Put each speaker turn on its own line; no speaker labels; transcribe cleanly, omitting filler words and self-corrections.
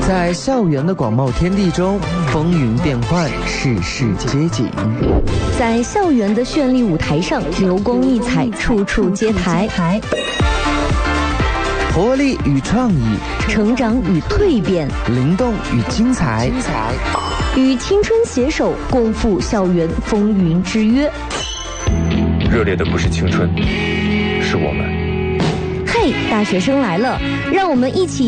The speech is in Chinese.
在校园的广袤天地中，风云变幻，世事皆景。
在校园的绚丽舞台上，流光溢彩，处处皆台。
活力与创意，
成长与蜕变，
灵动与精彩，
与青春携手，共赴校园风云之约。
热烈的不是青春，是我们。
嘿，大学生来了，让我们一起